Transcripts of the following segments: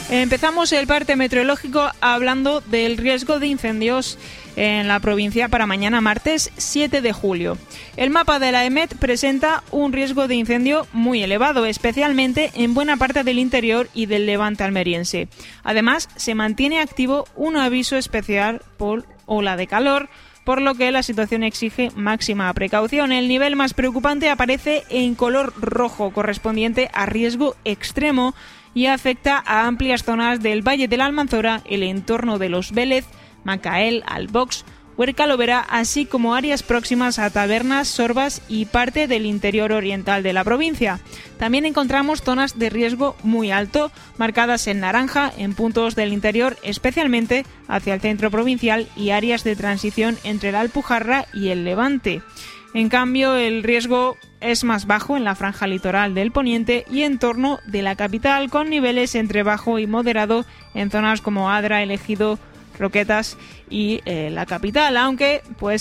Empezamos el parte meteorológico hablando del riesgo de incendios en la provincia para mañana martes 7 de julio. El mapa de la EMET presenta un riesgo de incendio muy elevado, especialmente en buena parte del interior y del levante almeriense. Además, se mantiene activo un aviso especial por ola de calor, por lo que la situación exige máxima precaución. El nivel más preocupante aparece en color rojo, correspondiente a riesgo extremo, y afecta a amplias zonas del Valle de la Almanzora, el entorno de Los Vélez, Macael, Albox, Huerca Lovera, así como áreas próximas a Tabernas, Sorbas y parte del interior oriental de la provincia. También encontramos zonas de riesgo muy alto, marcadas en naranja en puntos del interior, especialmente hacia el centro provincial y áreas de transición entre la Alpujarra y el Levante. En cambio, el riesgo es más bajo en la franja litoral del poniente y en torno de la capital, con niveles entre bajo y moderado en zonas como Adra, El Ejido, Roquetas y la capital, aunque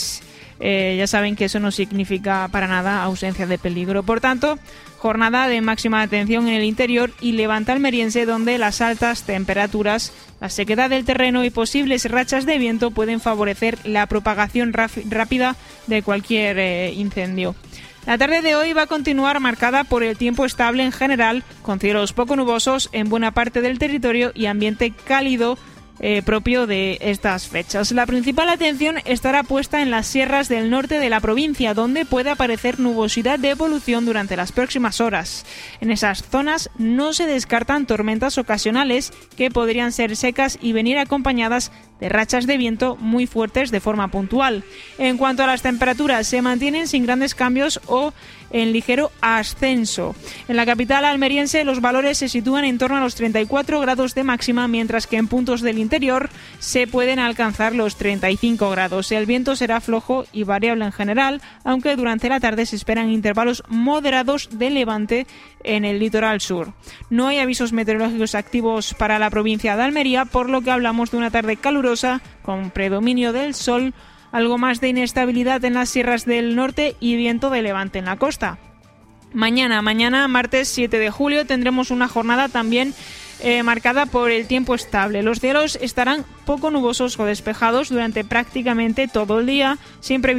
ya saben que eso no significa para nada ausencia de peligro. Por tanto, jornada de máxima atención en el interior y levante almeriense, donde las altas temperaturas, la sequedad del terreno y posibles rachas de viento pueden favorecer la propagación rápida de cualquier incendio. La tarde de hoy va a continuar marcada por el tiempo estable en general, con cielos poco nubosos en buena parte del territorio y ambiente cálido propio de estas fechas. La principal atención estará puesta en las sierras del norte de la provincia, donde puede aparecer nubosidad de evolución durante las próximas horas. En esas zonas no se descartan tormentas ocasionales que podrían ser secas y venir acompañadas de rachas de viento muy fuertes de forma puntual. En cuanto a las temperaturas, se mantienen sin grandes cambios o en ligero ascenso. En la capital almeriense los valores se sitúan en torno a los 34 grados de máxima, mientras que en puntos del interior se pueden alcanzar los 35 grados. El viento será flojo y variable en general, aunque durante la tarde se esperan intervalos moderados de levante en el litoral sur. No hay avisos meteorológicos activos para la provincia de Almería, por lo que hablamos de una tarde calurosa con predominio del sol, algo más de inestabilidad en las sierras del norte y viento de levante en la costa. Mañana, martes 7 de julio, tendremos una jornada también marcada por el tiempo estable. Los cielos estarán poco nubosos o despejados durante prácticamente todo el día, siempre